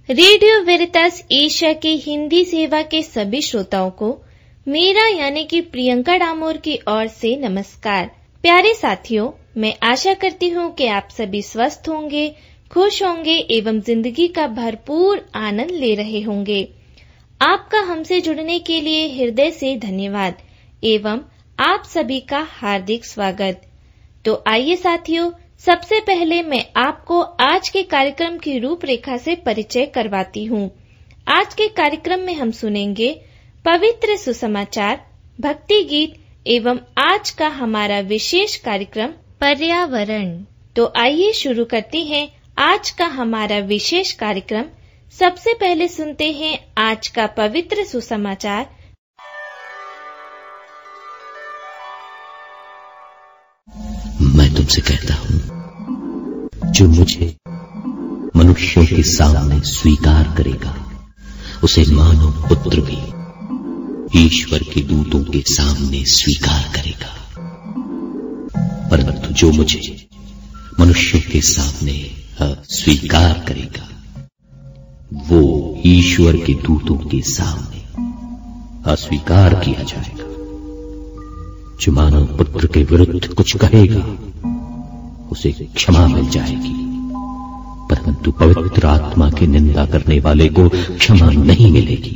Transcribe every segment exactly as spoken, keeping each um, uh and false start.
Radio वेरितास Asia के हिंदी सेवा के सभी श्रोताओं को मेरा यानी कि प्रियंका डामोर की ओर से नमस्कार। प्यारे साथियों, मैं आशा करती हूँ कि आप सभी स्वस्थ होंगे, खुश होंगे एवं जिंदगी का भरपूर आनंद ले रहे होंगे। आपका हमसे जुड़ने के लिए हृदय से धन्यवाद एवं आप सभी का हार्दिक स्वागत। तो आइए साथियों, सबसे पहले मैं आपको आज के कार्यक्रम की रूपरेखा से परिचय करवाती हूँ। आज के कार्यक्रम में हम सुनेंगे पवित्र सुसमाचार, भक्ति गीत एवं आज का हमारा विशेष कार्यक्रम पर्यावरण। तो आइए शुरू करते हैं आज का हमारा विशेष कार्यक्रम। सबसे पहले सुनते हैं आज का पवित्र सुसमाचार। मैं तुमसे कहता हूं, जो मुझे मनुष्यों के सामने स्वीकार करेगा, उसे मानव पुत्र भी ईश्वर के दूतों के सामने स्वीकार करेगा। परंतु जो मुझे मनुष्यों के सामने स्वीकार करेगा, वो ईश्वर के दूतों के सामने अस्वीकार किया जाएगा। जो मानव पुत्र के विरुद्ध कुछ कहेगा, उसे क्षमा मिल जाएगी, परंतु पवित्र आत्मा की निंदा करने वाले को क्षमा नहीं मिलेगी।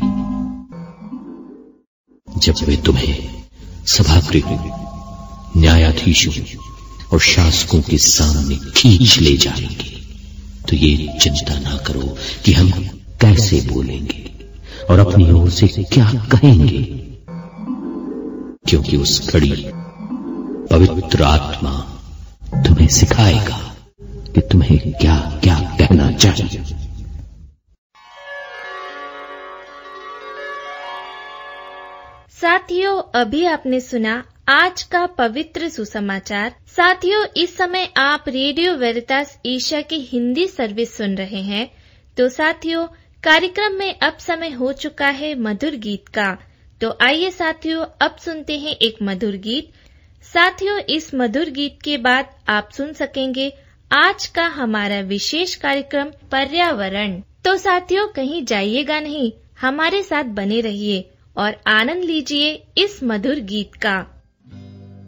जब वे तुम्हें सभागृह, न्यायाधीशों और शासकों के सामने खींच ले जाएंगे, तो ये चिंता ना करो कि हम कैसे बोलेंगे और अपनी ओर से क्या कहेंगे, क्योंकि उस घड़ी पवित्र आत्मा तुम्हें सिखाएगा कि तुम्हें क्या क्या कहना चाहिए। साथियों, अभी आपने सुना आज का पवित्र सुसमाचार। साथियों, इस समय आप रेडियो वेरितास एशिया की हिंदी सर्विस सुन रहे हैं। तो साथियों, कार्यक्रम में अब समय हो चुका है मधुर गीत का। तो आइए साथियों, अब सुनते हैं एक मधुर गीत। साथियों, इस मधुर गीत के बाद आप सुन सकेंगे आज का हमारा विशेष कार्यक्रम पर्यावरण। तो साथियों, कहीं जाइएगा नहीं, हमारे साथ बने रहिए और आनंद लीजिए इस मधुर गीत का।